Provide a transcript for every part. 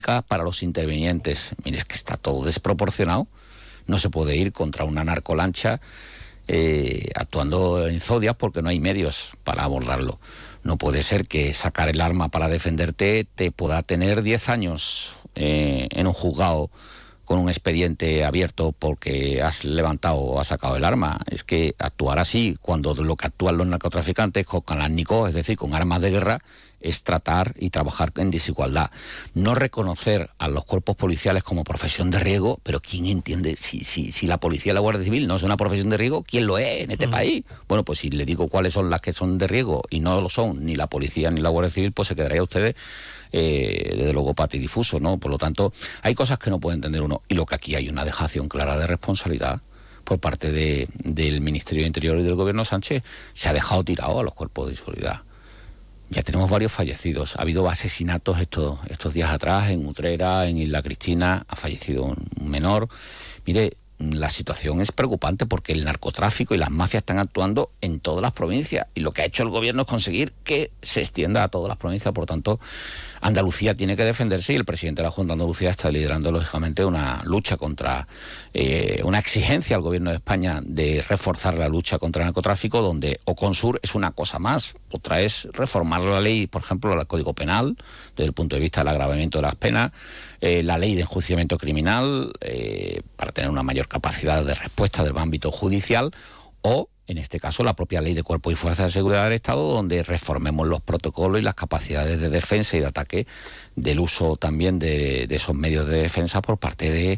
para los intervinientes. Mire, es que está todo desproporcionado. No se puede ir contra una narcolancha actuando en Zodiac porque no hay medios para abordarlo. No puede ser que sacar el arma para defenderte te pueda tener 10 años en un juzgado con un expediente abierto porque has levantado o has sacado el arma. Es que actuar así, cuando lo que actúan los narcotraficantes con Kalashnikov, es decir, con armas de guerra, es tratar y trabajar en desigualdad. No reconocer a los cuerpos policiales como profesión de riesgo, pero ¿quién entiende? Si la policía y la Guardia Civil no es una profesión de riesgo, ¿quién lo es en este país? Bueno, pues si le digo cuáles son las que son de riesgo y no lo son ni la policía ni la Guardia Civil, pues se quedaría ustedes desde luego patidifuso, ¿no? Por lo tanto, hay cosas que no puede entender uno. Y lo que aquí hay una dejación clara de responsabilidad por parte del Ministerio de Interior y del Gobierno Sánchez. Se ha dejado tirado a los cuerpos de seguridad. Ya tenemos varios fallecidos. Ha habido asesinatos estos días atrás en Utrera, en Isla Cristina. Ha fallecido un menor. Mire, la situación es preocupante porque el narcotráfico y las mafias están actuando en todas las provincias. Y lo que ha hecho el gobierno es conseguir que se extienda a todas las provincias. Por tanto, Andalucía tiene que defenderse y el presidente de la Junta de Andalucía está liderando, lógicamente, una lucha contra, una exigencia al gobierno de España de reforzar la lucha contra el narcotráfico, donde Oconsur es una cosa más. Otra es reformar la ley, por ejemplo, el Código Penal, desde el punto de vista del agravamiento de las penas, la ley de enjuiciamiento criminal, para tener una mayor capacidad de respuesta del ámbito judicial, o en este caso la propia ley de cuerpos y fuerzas de seguridad del Estado, donde reformemos los protocolos y las capacidades de defensa y de ataque, del uso también de esos medios de defensa por parte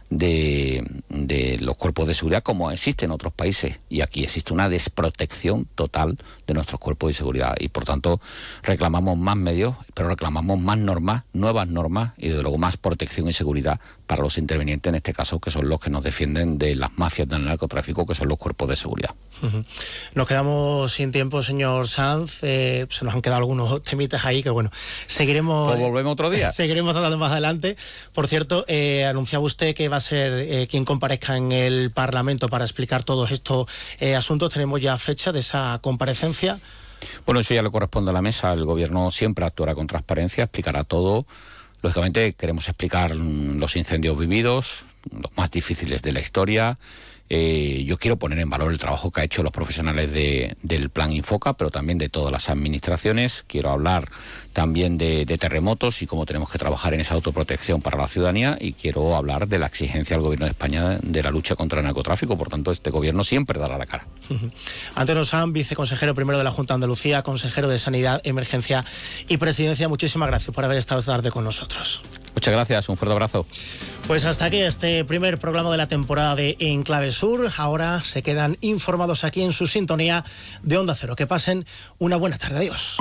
de los cuerpos de seguridad, como existe en otros países. Y aquí existe una desprotección total de nuestros cuerpos de seguridad y por tanto reclamamos más medios, pero reclamamos más normas, nuevas normas y desde luego más protección y seguridad para los intervinientes, en este caso, que son los que nos defienden de las mafias del narcotráfico, que son los cuerpos de seguridad. Nos quedamos sin tiempo, señor Sanz. Se nos han quedado algunos temitas ahí que, bueno, seguiremos... Pues volvemos otro día. Seguiremos tratando más adelante. Por cierto, anunciaba usted que va a ser quien comparezca en el Parlamento para explicar todos estos asuntos. ¿Tenemos ya fecha de esa comparecencia? Bueno, eso ya le corresponde a la mesa. El Gobierno siempre actuará con transparencia, explicará todo. Lógicamente queremos explicar los incendios vividos, los más difíciles de la historia. Yo quiero poner en valor el trabajo que han hecho los profesionales del Plan Infoca, pero también de todas las administraciones. Quiero hablar también de terremotos y cómo tenemos que trabajar en esa autoprotección para la ciudadanía, y quiero hablar de la exigencia al Gobierno de España de la lucha contra el narcotráfico. Por tanto, este Gobierno siempre dará la cara. Antonio Sanz, viceconsejero primero de la Junta de Andalucía, consejero de Sanidad, Emergencia y Presidencia, muchísimas gracias por haber estado esta tarde con nosotros. Muchas gracias, un fuerte abrazo. Pues hasta aquí este primer programa de la temporada de En Clave Sur. Ahora se quedan informados aquí en su sintonía de Onda Cero. Que pasen una buena tarde. Adiós.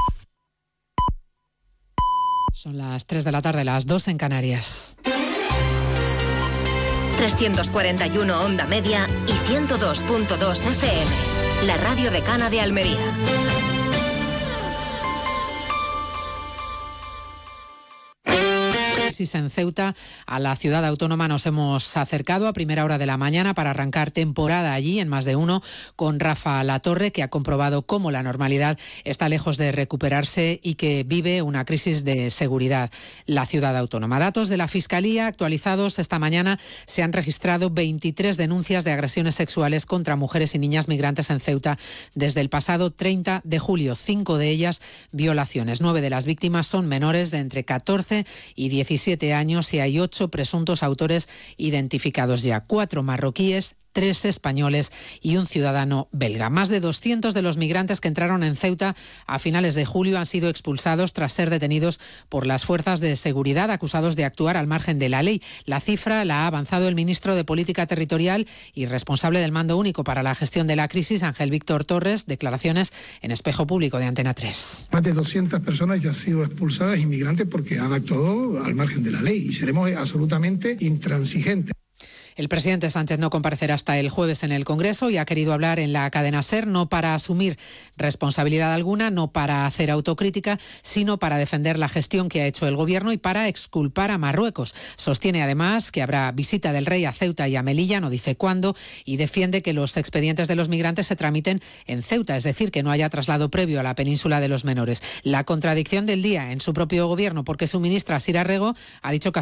Son las 3 de la tarde, las 2 en Canarias. 341 Onda Media y 102.2 FM. La radio decana de Almería. En Ceuta, a la ciudad autónoma nos hemos acercado a primera hora de la mañana para arrancar temporada allí en Más de Uno con Rafa Latorre, que ha comprobado cómo la normalidad está lejos de recuperarse y que vive una crisis de seguridad la ciudad autónoma. Datos de la Fiscalía actualizados esta mañana: se han registrado 23 denuncias de agresiones sexuales contra mujeres y niñas migrantes en Ceuta desde el pasado 30 de julio, 5 de ellas violaciones. 9 de las víctimas son menores de entre 14 y 17 años y hay 8 presuntos autores identificados ya, 4 marroquíes, 3 españoles y un ciudadano belga. Más de 200 de los migrantes que entraron en Ceuta a finales de julio han sido expulsados tras ser detenidos por las fuerzas de seguridad, acusados de actuar al margen de la ley. La cifra la ha avanzado el ministro de Política Territorial y responsable del Mando Único para la Gestión de la Crisis, Ángel Víctor Torres. Declaraciones en Espejo Público de Antena 3. Más de 200 personas ya han sido expulsadas, inmigrantes, porque han actuado al margen de la ley, y seremos absolutamente intransigentes. El presidente Sánchez no comparecerá hasta el jueves en el Congreso y ha querido hablar en la cadena SER, no para asumir responsabilidad alguna, no para hacer autocrítica, sino para defender la gestión que ha hecho el Gobierno y para exculpar a Marruecos. Sostiene además que habrá visita del rey a Ceuta y a Melilla, no dice cuándo, y defiende que los expedientes de los migrantes se tramiten en Ceuta, es decir, que no haya traslado previo a la península de los menores. La contradicción del día en su propio Gobierno, porque su ministra Sira Rego ha dicho que